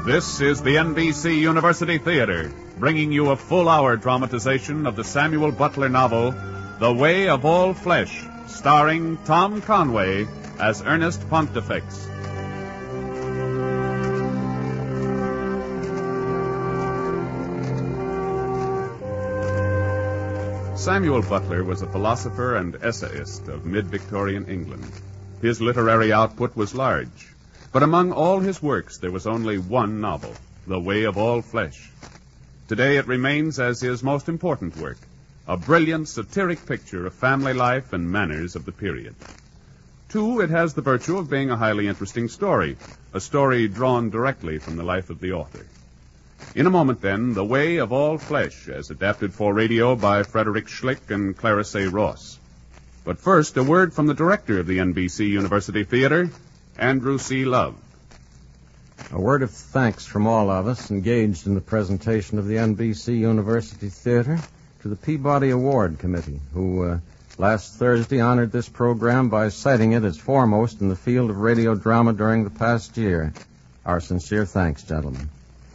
This is the NBC University Theater, bringing you a full-hour dramatization of the Samuel Butler novel, The Way of All Flesh, starring Tom Conway as Ernest Pontifex. Samuel Butler was a philosopher and essayist of mid-Victorian England. His literary output was large, but among all his works there was only one novel, The Way of All Flesh. Today it remains as his most important work, a brilliant satiric picture of family life and manners of the period. Two, it has the virtue of being a highly interesting story, a story drawn directly from the life of the author. In a moment, then, The Way of All Flesh, as adapted for radio by Frederick Schlick and Clarence A. Ross. But first, a word from the director of the NBC University Theater, Andrew C. Love. A word of thanks from all of us engaged in the presentation of the NBC University Theater to the Peabody Award Committee, who last Thursday honored this program by citing it as foremost in the field of radio drama during the past year. Our sincere thanks, gentlemen.